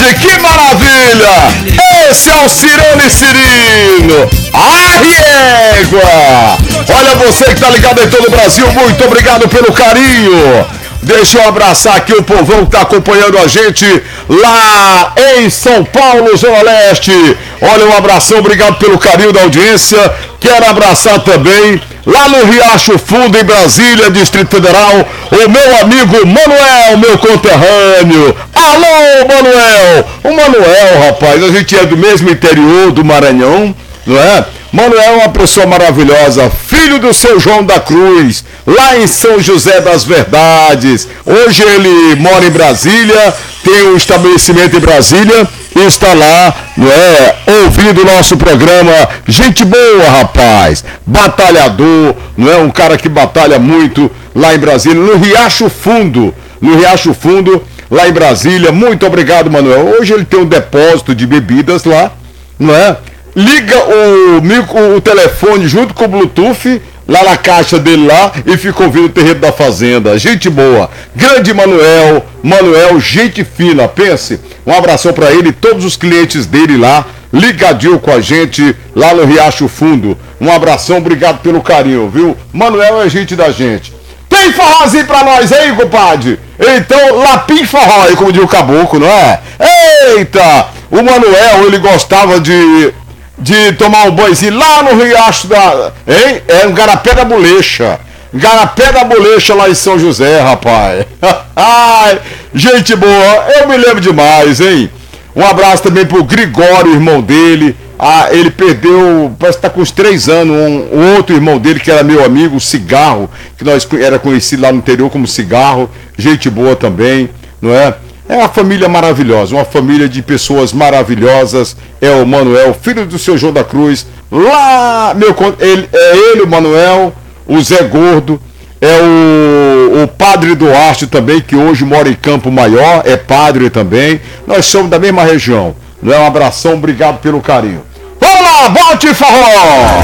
que maravilha! Esse é o Cirano e Cirino, a Riégua! Olha você que tá ligado em todo o Brasil, muito obrigado pelo carinho! Deixa eu abraçar aqui o povão que tá acompanhando a gente lá em São Paulo, Zona Leste. Olha, um abração, obrigado pelo carinho da audiência. Quero abraçar também lá no Riacho Fundo, em Brasília, Distrito Federal, o meu amigo Manuel, meu conterrâneo. Alô, Manuel! O Manuel, rapaz, a gente é do mesmo interior do Maranhão, não é? Manuel é uma pessoa maravilhosa, filho do seu João da Cruz, lá em São José das Verdades. Hoje ele mora em Brasília, tem um estabelecimento em Brasília e está lá, não é, ouvindo o nosso programa. Gente boa, rapaz, batalhador, não é, um cara que batalha muito lá em Brasília, no Riacho Fundo, lá em Brasília. Muito obrigado, Manuel. Hoje ele tem um depósito de bebidas lá, não é? Liga o telefone junto com o Bluetooth lá na caixa dele lá e fica ouvindo o terreiro da fazenda. Gente boa, grande Manuel, gente fina, pense. Um abração pra ele e todos os clientes dele lá, ligadinho com a gente lá no Riacho Fundo. Um abração, obrigado pelo carinho, viu? Manuel é gente da gente. Tem forrozinho pra nós aí, compadre? Então, lapim forró, como diz o caboclo, não é? Eita! O Manuel, ele gostava de tomar um banhozinho lá no Riacho da... Hein? É um Garapé da Bolecha. Garapé da Bolecha lá em São José, rapaz. Ai, gente boa, eu me lembro demais, hein? Um abraço também pro Gregório, irmão dele. Ah, ele perdeu, parece que tá com uns 3 anos, um outro irmão dele que era meu amigo, Cigarro, que nós era conhecido lá no interior como Cigarro. Gente boa também, não é? É uma família maravilhosa, uma família de pessoas maravilhosas. É o Manuel, filho do seu João da Cruz. Lá, ele, o Manuel, o Zé Gordo, é o Padre Duarte também, que hoje mora em Campo Maior, é padre também. Nós somos da mesma região. Não é? Um abração, obrigado pelo carinho. Vamos lá, volte forró!